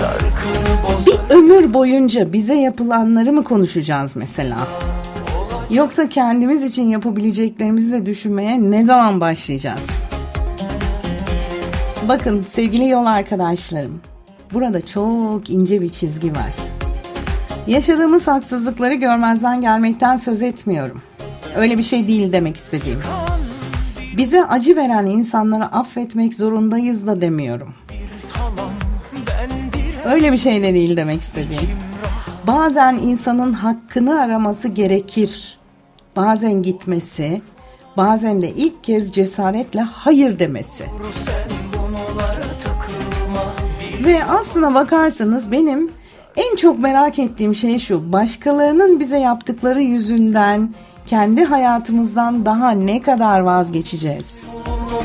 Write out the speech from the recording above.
Bir ömür boyunca bize yapılanları mı konuşacağız mesela? Yoksa kendimiz için yapabileceklerimizi de düşünmeye ne zaman başlayacağız? Bakın sevgili yol arkadaşlarım, burada çok ince bir çizgi var. Yaşadığımız haksızlıkları görmezden gelmekten söz etmiyorum. Öyle bir şey değil demek istediğim. Bize acı veren insanları affetmek zorundayız da demiyorum. Öyle bir şey de değil demek istediğim. Bazen insanın hakkını araması gerekir. Bazen gitmesi, bazen de ilk kez cesaretle hayır demesi. Ve aslına bakarsanız benim en çok merak ettiğim şey şu: başkalarının bize yaptıkları yüzünden kendi hayatımızdan daha ne kadar vazgeçeceğiz?